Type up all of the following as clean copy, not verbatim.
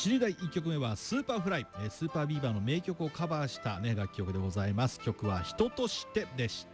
知り第1曲目はスーパーフライ、スーパービーバーの名曲をカバーした、楽曲でございます。曲は人としてでした。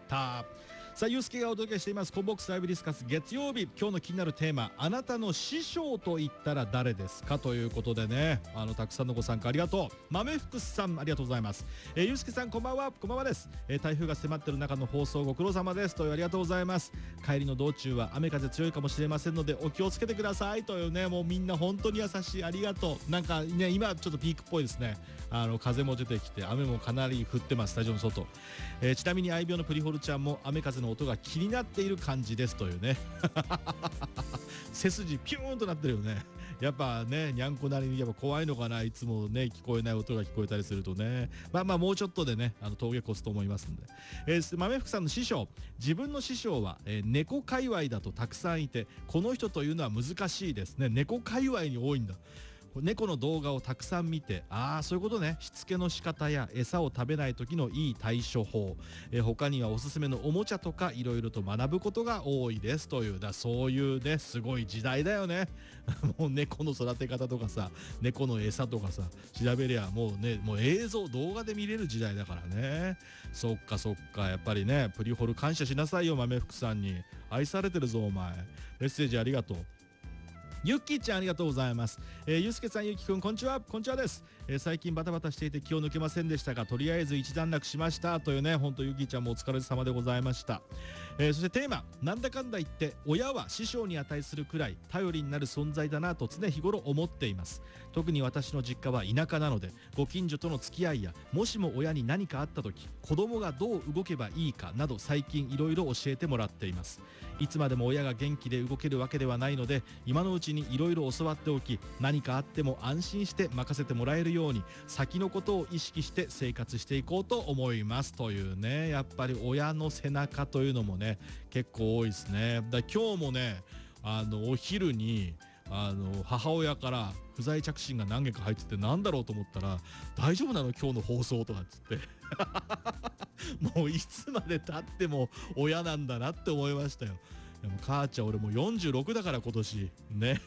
さあ、ゆうすけがお届けしていますコンボックスライブディスカス月曜日。今日の気になるテーマ、あなたの師匠と言ったら誰ですかということでね、たくさんのご参加ありがとう。豆福さんありがとうございます。ゆうすけさんこんばんは。こんばんはです。台風が迫っている中の放送ご苦労様ですというありがとうございます。帰りの道中は雨風強いかもしれませんのでお気をつけてくださいというね、もうみんな本当に優しい、ありがとう。なんかね、今ちょっとピークっぽいですね。風も出てきて雨もかなり降ってます、スタジオの外。ちなみに愛病のプリホルちゃんも雨風の音が気になっている感じですというね背筋ピューンとなってるよね。やっぱね、にゃんこなりにやっぱ怖いのかな、いつもね聞こえない音が聞こえたりするとね。まあもうちょっとでね、峠越すと思いますんで。豆福さんの師匠、自分の師匠は、猫界隈だとたくさんいて、この人というのは難しいですね。猫界隈に多いんだ。猫の動画をたくさん見て、そういうことね、しつけの仕方や餌を食べない時のいい対処法、他にはおすすめのおもちゃとかいろいろと学ぶことが多いですという、そういうね、すごい時代だよねもう猫の育て方とかさ、猫の餌とかさ調べりゃもうね、もう映像動画で見れる時代だからね。そっかそっか、やっぱりね、プリホル感謝しなさいよ。豆福さんに愛されてるぞお前。メッセージありがとう。ゆっきーちゃんありがとうございます。ゆうすけさん、ゆうきくん、こんにちは。こんにちはです。最近バタバタしていて気を抜けませんでしたが、とりあえず一段落しましたというね、本当ゆうきーちゃんもお疲れ様でございました。そしてテーマ、なんだかんだ言って親は師匠に値するくらい頼りになる存在だなと常日頃思っています。特に私の実家は田舎なので、ご近所との付き合いや、もしも親に何かあった時子供がどう動けばいいかなど、最近いろいろ教えてもらっています。いつまでも親が元気で動けるわけではないので、今のうちにいろいろ教わっておき、何かあっても安心して任せてもらえるように先のことを意識して生活していこうと思いますというね。やっぱり親の背中というのもね、結構多いですね。だ今日もね、お昼に母親から不在着信が何件か入ってて、なんだろうと思ったら、大丈夫なの今日の放送とかっつってもういつまで経っても親なんだなって思いましたよ。でも母ちゃん、俺もう46だから今年ね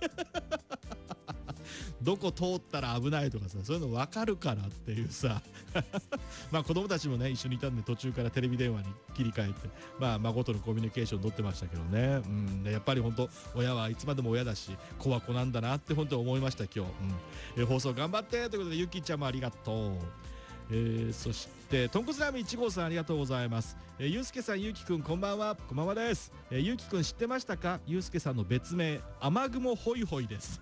どこ通ったら危ないとかさ、そういうの分かるからっていうさまあ子供たちもね一緒にいたんで、途中からテレビ電話に切り替えて、孫とのコミュニケーション取ってましたけどね。でやっぱり本当親はいつまでも親だし、子は子なんだなって本当思いました今日。放送頑張ってということで、ゆきちゃんもありがとう。そしてとんこつラーメン1号さんありがとうございます。ゆうすけさん、ゆうきくん、こんばんは。こんばんはです。ゆうきくん知ってましたか？ゆうすけさんの別名雨雲ホイホイです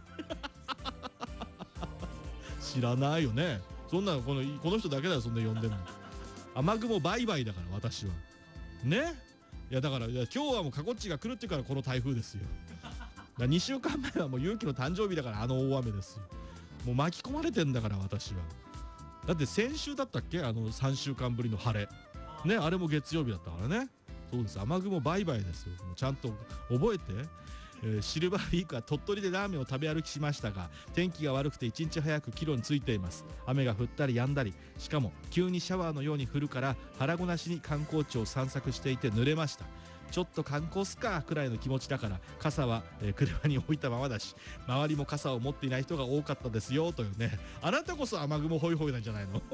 知らないよね。そんなのこの人だけだよ、そんな呼んでんの。雨雲バイバイだから私はね。いやだから、いや今日はもうかこっちが来るっていうからこの台風ですよ。だ2週間前はもうゆうきの誕生日だから、大雨ですよ。もう巻き込まれてんだから私は。だって先週だったっけ、3週間ぶりの晴れね、あれも月曜日だったからね。そうです、雨雲バイバイですよ。もうちゃんと覚えて。シルバーウィークは鳥取でラーメンを食べ歩きしましたが、天気が悪くて1日早く帰路についています。雨が降ったり止んだり、しかも急にシャワーのように降るから腹ごなしに観光地を散策していて濡れました。ちょっと観光すかくらいの気持ちだから、傘は、車に置いたままだし、周りも傘を持っていない人が多かったですよというね。あなたこそ雨雲ホイホイなんじゃないの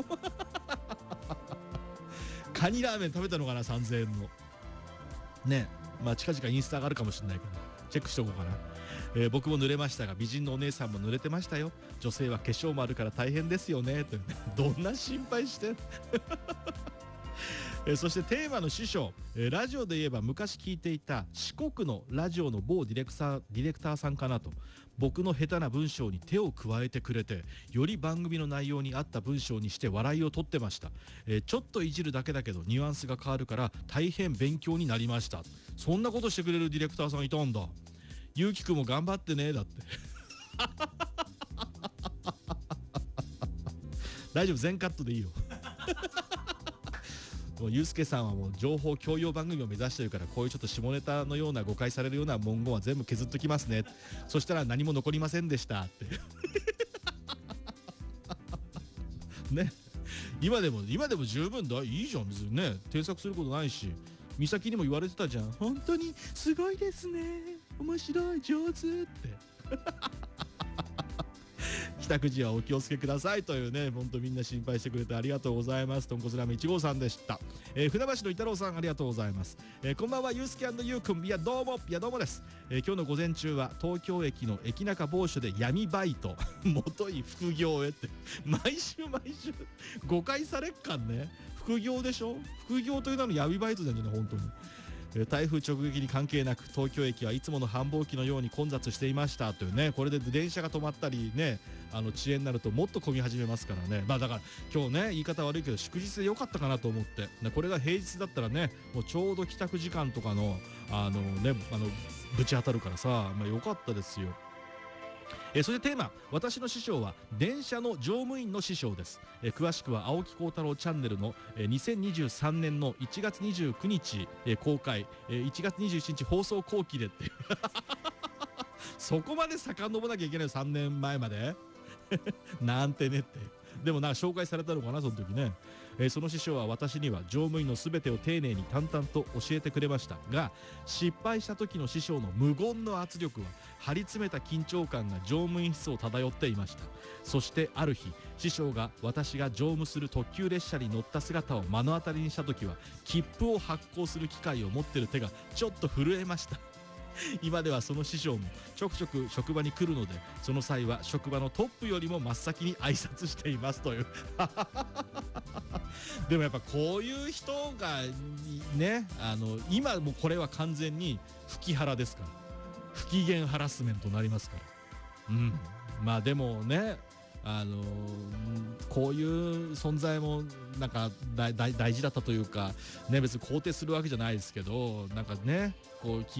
カニラーメン食べたのかな、3000円のね。近々インスタ上がるかもしれないけどチェックしとこうかな。僕も濡れましたが、美人のお姉さんも濡れてましたよ。女性は化粧もあるから大変ですよねというね。どんな心配してんそしてテーマの師匠、ラジオで言えば昔聞いていた四国のラジオの某ディレクターさんかなと。僕の下手な文章に手を加えてくれて、より番組の内容に合った文章にして笑いを取ってました。ちょっといじるだけだけどニュアンスが変わるから大変勉強になりました。そんなことしてくれるディレクターさんいたんだ。ゆうきくんも頑張ってねだって大丈夫、全カットでいいよゆうすけさんはもう情報共有番組を目指してるから、こういうちょっと下ネタのような誤解されるような文言は全部削っときますね。そしたら何も残りませんでしたってね。今でも十分だ、いいじゃん別にね。添削することないし、美咲にも言われてたじゃん。本当にすごいですね、面白い、上手って宅時はお気をつけくださいというね、本当みんな心配してくれてありがとうございます。とんこつラーメン1号さんでした。船橋の伊太郎さんありがとうございます。こんばんは、ゆうすけ&ゆうくん。いやどうもです。今日の午前中は東京駅の駅中某所で闇バイトもとい副業へって毎週誤解されっかんね。副業でしょ。副業という名の闇バイトなんじゃない本当に。台風直撃に関係なく東京駅はいつもの繁忙期のように混雑していましたというね。これで電車が止まったりね、遅延になるともっと混み始めますからね。まあだから今日ね、言い方悪いけど祝日で良かったかなと思って、これが平日だったらね、もうちょうど帰宅時間とかのぶち当たるからさ、まあ良かったですよ。それでテーマ、私の師匠は電車の乗務員の師匠です。詳しくは青木幸太郎チャンネルの2023年の1月29日公開、1月27日放送後期でっていうそこまで遡らなきゃいけない3年前までなんてねって。でもなんか紹介されたのかなその時ね。その師匠は私には乗務員の全てを丁寧に淡々と教えてくれましたが、失敗した時の師匠の無言の圧力は張り詰めた緊張感が乗務員室を漂っていました。そしてある日、師匠が私が乗務する特急列車に乗った姿を目の当たりにした時は、切符を発行する機械を持ってる手がちょっと震えました。今ではその師匠もちょくちょく職場に来るので、その際は職場のトップよりも真っ先に挨拶していますというでもやっぱこういう人がね、今もうこれは完全に不機ハラですから、不機嫌ハラスメントになりますから。まあでもね、こういう存在もなんか大事だったというかね、別に肯定するわけじゃないですけど、なんかね、こう